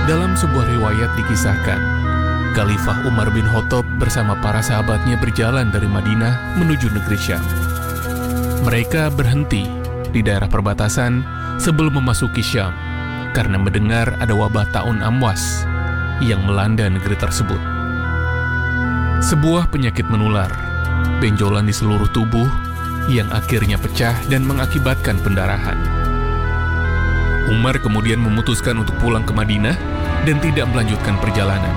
Dalam sebuah riwayat dikisahkan, Khalifah Umar bin Khattab bersama para sahabatnya berjalan dari Madinah menuju negeri Syam. Mereka berhenti di daerah perbatasan sebelum memasuki Syam karena mendengar ada wabah taun Amwas yang melanda negeri tersebut. Sebuah penyakit menular, benjolan di seluruh tubuh yang akhirnya pecah dan mengakibatkan pendarahan. Umar kemudian memutuskan untuk pulang ke Madinah dan tidak melanjutkan perjalanan.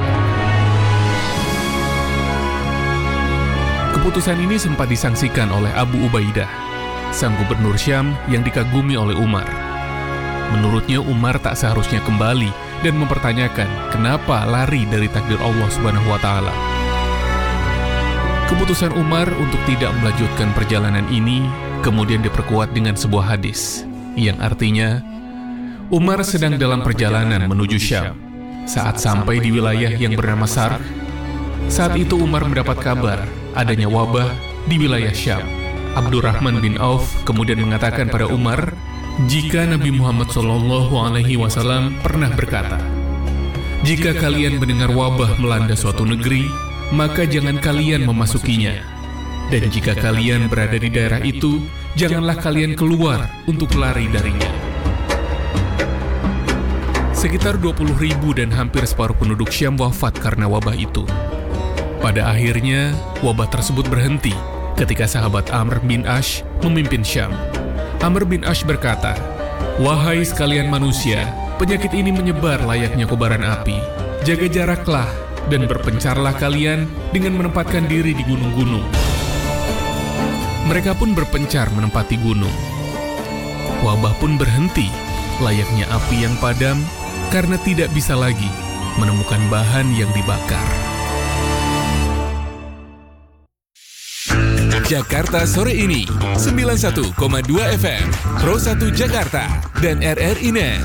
Keputusan ini sempat disangsikan oleh Abu Ubaidah, sang gubernur Syam yang dikagumi oleh Umar. Menurutnya Umar tak seharusnya kembali dan mempertanyakan kenapa lari dari takdir Allah Subhanahu wa Ta'ala. Keputusan Umar untuk tidak melanjutkan perjalanan ini kemudian diperkuat dengan sebuah hadis yang artinya Umar sedang dalam perjalanan menuju Syam. Saat sampai di wilayah yang bernama Sarh, saat itu Umar mendapat kabar adanya wabah di wilayah Syam. Abdurrahman bin Auf kemudian mengatakan pada Umar, jika Nabi Muhammad SAW pernah berkata, jika kalian mendengar wabah melanda suatu negeri, maka jangan kalian memasukinya. Dan jika kalian berada di daerah itu, janganlah kalian keluar untuk lari darinya. Sekitar 20.000 dan hampir separuh penduduk Syam wafat karena wabah itu. Pada akhirnya, wabah tersebut berhenti ketika sahabat Amr bin Ash memimpin Syam. Amr bin Ash berkata, wahai sekalian manusia, penyakit ini menyebar layaknya kobaran api. Jaga jaraklah dan berpencarlah kalian dengan menempatkan diri di gunung-gunung. Mereka pun berpencar menempati gunung. Wabah pun berhenti layaknya api yang padam karena tidak bisa lagi menemukan bahan yang dibakar. Jakarta Sore ini 91,2 FM Pro 1 Jakarta dan RRI Net.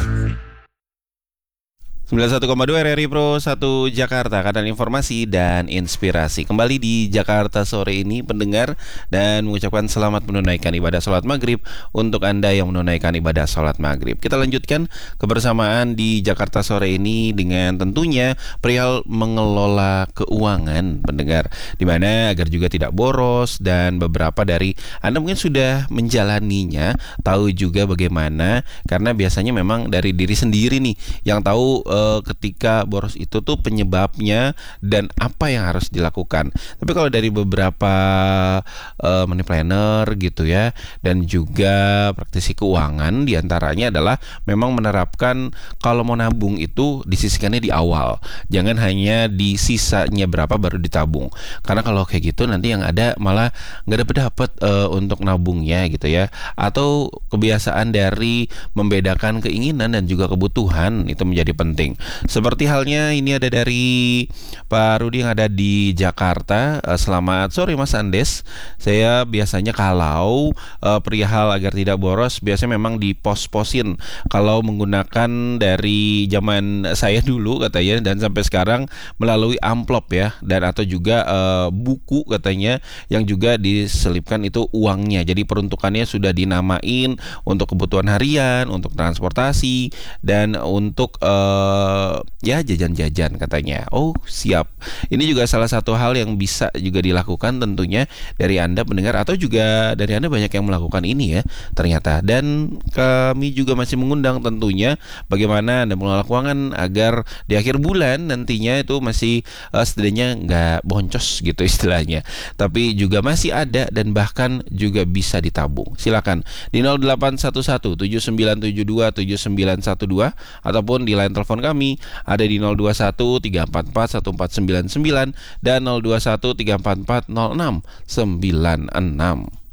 91,2 RRI Pro 1 Jakarta, kanal informasi dan inspirasi. Kembali di Jakarta Sore ini pendengar, dan mengucapkan selamat menunaikan ibadah sholat maghrib untuk Anda yang menunaikan ibadah sholat maghrib. Kita lanjutkan kebersamaan di Jakarta Sore ini dengan tentunya perihal mengelola keuangan pendengar, dimana agar juga tidak boros, dan beberapa dari Anda mungkin sudah menjalaninya, tahu juga bagaimana, karena biasanya memang dari diri sendiri nih yang tahu ketika boros itu tuh penyebabnya dan apa yang harus dilakukan. Tapi kalau dari beberapa money planner gitu ya, dan juga praktisi keuangan, diantaranya adalah memang menerapkan kalau mau nabung itu disisihkannya di awal, jangan hanya di sisanya berapa baru ditabung, karena kalau kayak gitu nanti yang ada malah nggak dapat untuk nabungnya gitu ya. Atau kebiasaan dari membedakan keinginan dan juga kebutuhan itu menjadi penting. Seperti halnya ini ada dari Pak Rudi yang ada di Jakarta. Selamat sore Mas Andes. Saya biasanya kalau perihal agar tidak boros, biasanya memang dipos-posin. Kalau menggunakan dari zaman saya dulu katanya, dan sampai sekarang melalui amplop ya, dan atau juga buku katanya yang juga diselipkan itu uangnya. Jadi peruntukannya sudah dinamain untuk kebutuhan harian, untuk transportasi, dan untuk ya jajan-jajan katanya. Oh siap. Ini juga salah satu hal yang bisa juga dilakukan tentunya dari Anda pendengar, atau juga dari Anda banyak yang melakukan ini ya ternyata. Dan kami juga masih mengundang tentunya bagaimana Anda mengelola keuangan agar di akhir bulan nantinya itu masih setidaknya nggak boncos gitu istilahnya, tapi juga masih ada dan bahkan juga bisa ditabung. Silakan di 0811 7972 7912 ataupun di line telepon kami ada di 021 344 1499 dan 021 344 0696.